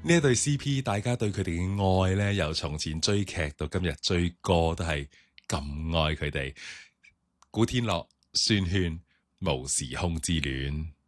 呢一對 CP，大家對佢哋嘅愛呢，由從前追劇到今日追歌，都係咁愛佢哋。古天樂、宣萱無時空之戀。